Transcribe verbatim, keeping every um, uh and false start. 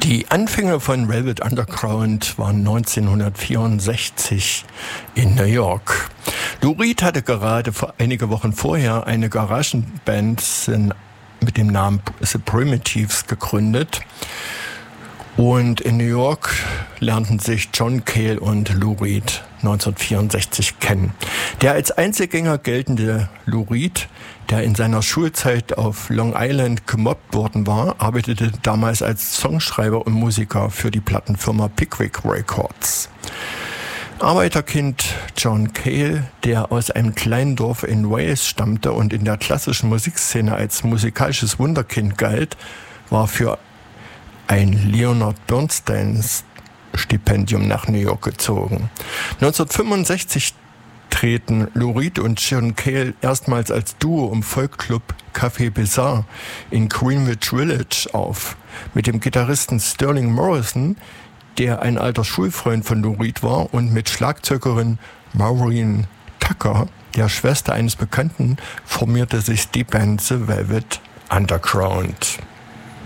Die Anfänge von Velvet Underground waren neunzehnhundertvierundsechzig in New York. Lou Reed hatte gerade vor, einige Wochen vorher eine Garagenband mit dem Namen The Primitives gegründet. Und in New York lernten sich John Cale und Lou Reed neunzehnhundertvierundsechzig kennen. Der als Einzelgänger geltende Lou Reed, der in seiner Schulzeit auf Long Island gemobbt worden war, arbeitete damals als Songschreiber und Musiker für die Plattenfirma Pickwick Records. Arbeiterkind John Cale, der aus einem kleinen Dorf in Wales stammte und in der klassischen Musikszene als musikalisches Wunderkind galt, war für ein Leonard Bernstein-Stipendium nach New York gezogen. neunzehnhundertfünfundsechzig treten Lou Reed und John Cale erstmals als Duo im Folkclub Café Bizarre in Greenwich Village auf. Mit dem Gitarristen Sterling Morrison, der ein alter Schulfreund von Lou Reed war, und mit Schlagzeugerin Maureen Tucker, der Schwester eines Bekannten, formierte sich die Band The Velvet Underground.